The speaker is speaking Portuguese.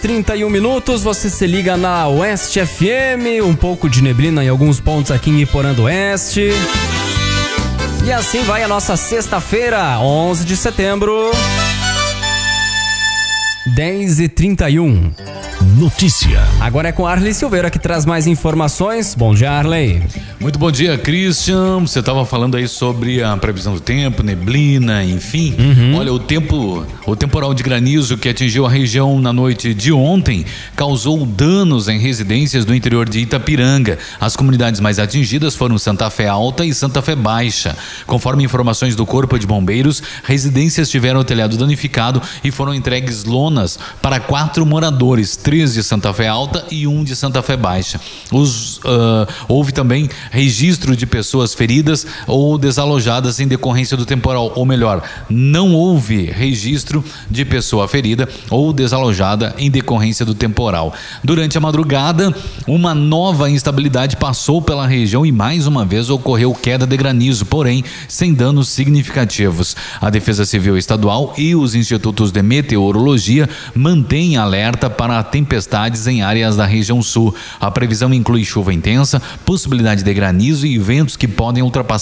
31 minutos, você se liga na Oeste FM, um pouco de neblina em alguns pontos aqui em Iporã do Oeste. E assim vai a nossa sexta-feira, 11 de setembro, 10h31. Notícia. Agora é com Arley Silveira que traz mais informações. Bom dia, Arley. Muito bom dia, Christian. Você estava falando aí sobre a previsão do tempo, neblina, enfim. Olha, o temporal de granizo que atingiu a região na noite de ontem causou danos em residências do interior de Itapiranga. As comunidades mais atingidas foram Santa Fé Alta e Santa Fé Baixa. Conforme informações do Corpo de Bombeiros, residências tiveram o telhado danificado e foram entregues lonas para 4 moradores, 3 de Santa Fé Alta e 1 de Santa Fé Baixa. Houve também registro de pessoas feridas ou desalojadas em decorrência do temporal, ou melhor, não houve registro de pessoa ferida ou desalojada em decorrência do temporal. Durante a madrugada, uma nova instabilidade passou pela região e mais uma vez ocorreu queda de granizo, porém sem danos significativos. A Defesa Civil Estadual e os institutos de meteorologia mantêm alerta para tempestades em áreas da região sul. A previsão inclui chuva intensa, possibilidade de granizo e ventos que podem ultrapassar